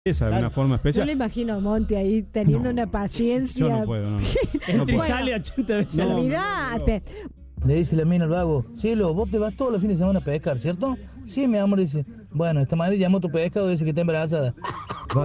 de alguna forma Yo especial. le imagino a Monty ahí teniendo una paciencia. Yo no puedo, no. Entra y Bueno, sale 80 veces. No, Olvídate. Le dice la mina al vago, cielo, vos te vas todos los fines de semana a pescar, ¿cierto? Sí, mi amor, dice. Bueno, esta madre llamó a tu pescado y dice que está embarazada.